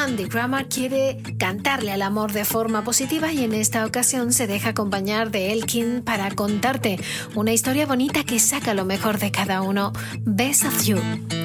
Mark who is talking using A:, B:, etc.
A: Andy Grammer quiere cantarle al amor de forma positiva y en esta ocasión se deja acompañar de Elkin para contarte una historia bonita que saca lo mejor de cada uno. Best of You.